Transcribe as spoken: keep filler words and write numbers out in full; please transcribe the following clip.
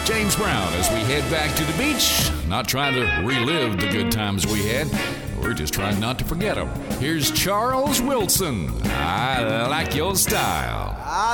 James Brown as we head back to the beach. Not trying to relive the good times we had. We're just trying not to forget them. Here's Charles Wilson. I like your style.